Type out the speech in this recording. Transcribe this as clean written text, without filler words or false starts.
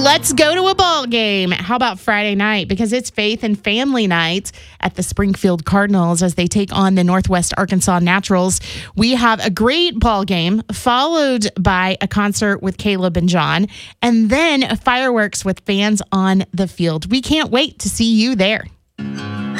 Let's go to a ball game. How about Friday night? Because it's faith and family night at the Springfield Cardinals as they take on the Northwest Arkansas Naturals. We have a great ball game followed by a concert with Caleb and John, and then fireworks with fans on the field. We can't wait to see you there.